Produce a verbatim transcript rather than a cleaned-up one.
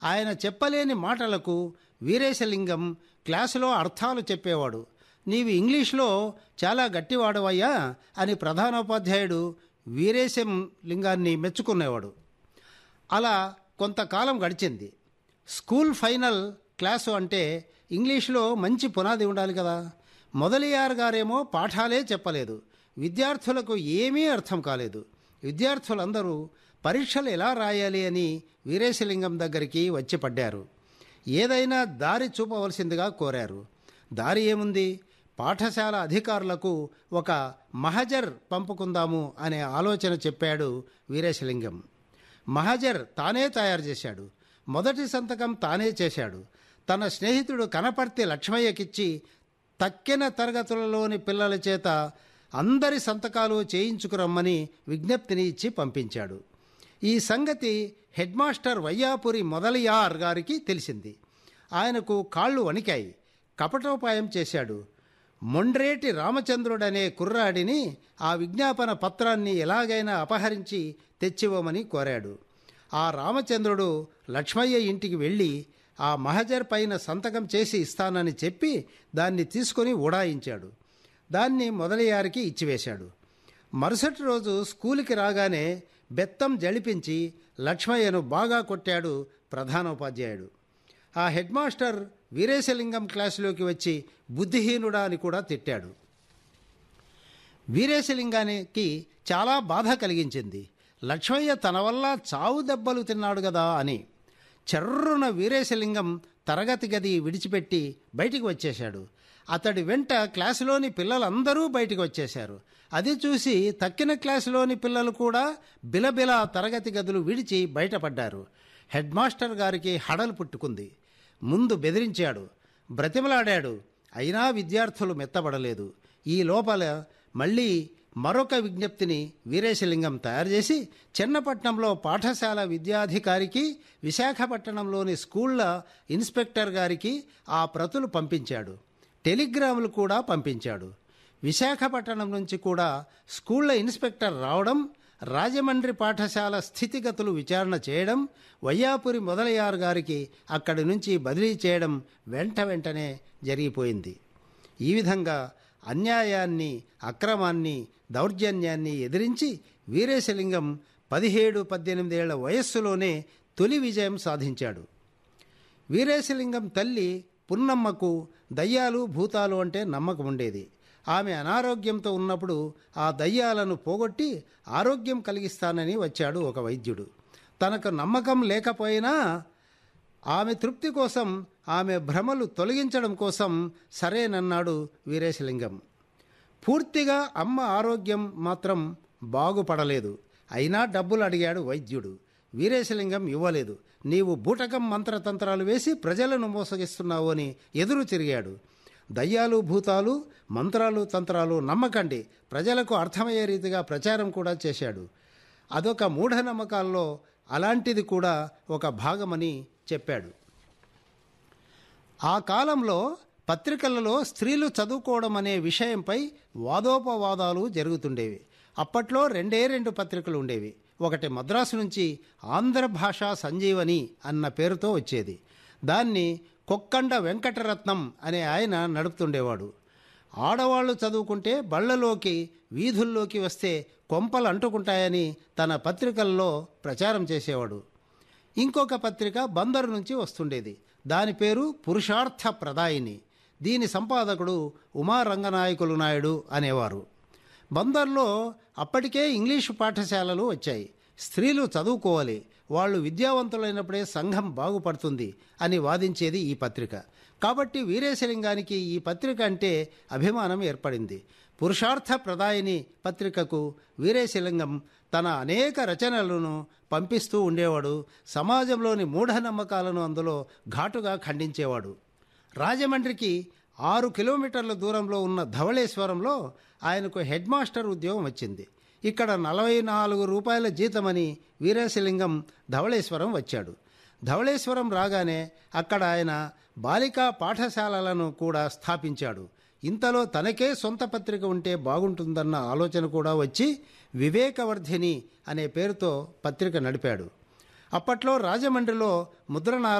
ఆయన చెప్పలేని మాటలకు వీరేశలింగం క్లాసులో అర్థాలు చెప్పేవాడు. నీవు ఇంగ్లీష్లో చాలా గట్టివాడవయ్యా అని ప్రధానోపాధ్యాయుడు వీరేశం లింగాన్ని మెచ్చుకునేవాడు. అలా కొంతకాలం గడిచింది. స్కూల్ ఫైనల్ క్లాసు అంటే ఇంగ్లీష్లో మంచి పునాది ఉండాలి కదా. మొదలియార్ గారేమో పాఠాలే చెప్పలేదు. విద్యార్థులకు ఏమీ అర్థం కాలేదు. విద్యార్థులందరూ పరీక్షలు ఎలా రాయాలి అని వీరేశలింగం దగ్గరికి వచ్చి పడ్డారు. ఏదైనా దారి చూపవలసిందిగా కోరారు. దారి ఏముంది, పాఠశాల అధికారులకు ఒక మహజర్ పంపుకుందాము అనే ఆలోచన చెప్పాడు వీరేశలింగం. మహజర్ తానే తయారు చేశాడు. మొదటి సంతకం తానే చేశాడు. తన స్నేహితుడు కనపర్తి లక్ష్మయ్యకిచ్చి తక్కిన తరగతులలోని పిల్లల చేత అందరి సంతకాలు చేయించుకురమ్మని విజ్ఞప్తిని ఇచ్చి పంపించాడు. ఈ సంగతి హెడ్ మాస్టర్ వయ్యాపురి మొదలియార్ గారికి తెలిసింది. ఆయనకు కాళ్ళు వణికాయి. కపటోపాయం చేశాడు. మొండ్రేటి రామచంద్రుడనే కుర్రాడిని ఆ విజ్ఞాపన పత్రాన్ని ఎలాగైనా అపహరించి తెచ్చివ్వమని కోరాడు. ఆ రామచంద్రుడు లక్ష్మయ్య ఇంటికి వెళ్ళి ఆ మహజర్ పైన సంతకం చేసి ఇస్తానని చెప్పి దాన్ని తీసుకొని ఉడాయించాడు. దాన్ని మొదలయ్యారికి ఇచ్చివేశాడు. మరుసటి రోజు స్కూలుకి రాగానే బెత్తం జడిపించి లక్ష్మయ్యను బాగా కొట్టాడు ప్రధానోపాధ్యాయుడు. ఆ హెడ్ మాస్టర్ వీరేశలింగం క్లాసులోకి వచ్చి బుద్ధిహీనుడా అని కూడా తిట్టాడు. వీరేశలింగానికి చాలా బాధ కలిగించింది. లక్ష్మయ్య తన వల్ల చావు దెబ్బలు తిన్నాడు కదా అని. చెర్రున వీరేశలింగం తరగతి గది విడిచిపెట్టి బయటికి వచ్చేశాడు. అతడి వెంట క్లాసులోని పిల్లలందరూ బయటికి వచ్చేశారు. అది చూసి తక్కిన క్లాసులోని పిల్లలు కూడా బిలబిల తరగతి గదులు విడిచి బయటపడ్డారు. హెడ్ మాస్టర్ గారికి హడలు పుట్టుకుంది. ముందు బెదిరించాడు, బ్రతిమలాడాడు. అయినా విద్యార్థులు మెత్తబడలేదు. ఈ లోపల మళ్ళీ మరొక విజ్ఞప్తిని వీరేశలింగం తయారు చేసి చెన్నపట్నంలో పాఠశాల విద్యాధికారికి, విశాఖపట్నంలోని స్కూళ్ల ఇన్స్పెక్టర్ గారికి ఆ ప్రతులు పంపించాడు. టెలిగ్రాములు కూడా పంపించాడు. విశాఖపట్నం నుంచి కూడా స్కూళ్ల ఇన్స్పెక్టర్ రావడం, రాజమండ్రి పాఠశాల స్థితిగతులు విచారణ చేయడం, వయ్యాపురి మొదలయ్యార్ గారికి అక్కడి నుంచి బదిలీ చేయడం వెంట వెంటనే జరిగిపోయింది. ఈ విధంగా అన్యాయాన్ని, అక్రమాన్ని, దౌర్జన్యాన్ని ఎదిరించి వీరేశలింగం పదిహేడు పద్దెనిమిదేళ్ల వయస్సులోనే తొలి విజయం సాధించాడు. వీరేశలింగం తల్లి పున్నమ్మకు దయ్యాలు, భూతాలు అంటే నమ్మకం ఉండేది. ఆమె అనారోగ్యంతో ఉన్నప్పుడు ఆ దయ్యాలను పోగొట్టి ఆరోగ్యం కలిగిస్తానని వచ్చాడు ఒక వైద్యుడు. తనకు నమ్మకం లేకపోయినా ఆమె తృప్తి కోసం, ఆమె భ్రమలు తొలగించడం కోసం సరేనన్నాడు వీరేశలింగం. పూర్తిగా అమ్మ ఆరోగ్యం మాత్రం బాగుపడలేదు. అయినా డబ్బులు అడిగాడు వైద్యుడు. వీరేశలింగం ఇవ్వలేదు. నీవు బూటకం మంత్రతంత్రాలు వేసి ప్రజలను మోసగిస్తున్నావు అని ఎదురు తిరిగాడు. దయ్యాలు, భూతాలు, మంత్రాలు, తంత్రాలు నమ్మకండి, ప్రజలకు అర్థమయ్యే రీతిగా ప్రచారం కూడా చేశాడు. అదొక మూఢనమ్మకాల్లో అలాంటిది కూడా ఒక భాగమని చెప్పాడు. ఆ కాలంలో పత్రికలలో స్త్రీలు చదువుకోవడం అనే విషయంపై వాదోపవాదాలు జరుగుతుండేవి. అప్పట్లో రెండే రెండు పత్రికలు ఉండేవి. ఒకటి మద్రాసు నుంచి ఆంధ్ర భాషా సంజీవని అన్న పేరుతో వచ్చేది. దాన్ని కొక్కండ వెంకటరత్నం అనే ఆయన నడుపుతుండేవాడు. ఆడవాళ్లు చదువుకుంటే బళ్లలోకి, వీధుల్లోకి వస్తే కొంపలు అంటుకుంటాయని తన పత్రికల్లో ప్రచారం చేసేవాడు. ఇంకొక పత్రిక బందరు నుంచి వస్తుండేది. దాని పేరు పురుషార్థ ప్రదాయిని. దీని సంపాదకుడు ఉమారంగనాయకులు నాయుడు అనేవారు. బందర్లో అప్పటికే ఇంగ్లీషు పాఠశాలలు వచ్చాయి. స్త్రీలు చదువుకోవాలి, వాళ్ళు విద్యావంతులైనప్పుడే సంఘం బాగుపడుతుంది అని వాదించేది ఈ పత్రిక. కాబట్టి వీరేశలింగానికి ఈ పత్రిక అంటే అభిమానం ఏర్పడింది. పురుషార్థ ప్రదాయిని పత్రికకు వీరేశలింగం తన అనేక రచనలను పంపిస్తూ ఉండేవాడు. సమాజంలోని మూఢనమ్మకాలను అందులో ఘాటుగా ఖండించేవాడు. రాజమండ్రికి ఆరు కిలోమీటర్ల దూరంలో ఉన్న ధవళేశ్వరంలో ఆయనకు హెడ్ మాస్టర్ ఉద్యోగం వచ్చింది. ఇక్కడ నలభై నాలుగు రూపాయల జీతమని వీరేశలింగం ధవళేశ్వరం వచ్చాడు. ధవళేశ్వరం రాగానే అక్కడ ఆయన బాలికా పాఠశాలలను కూడా స్థాపించాడు. ఇంతలో తనకే సొంత పత్రిక ఉంటే బాగుంటుందన్న ఆలోచన కూడా వచ్చి వివేకవర్ధిని అనే పేరుతో పత్రిక నడిపాడు. అప్పట్లో రాజమండ్రిలో ముద్రణాల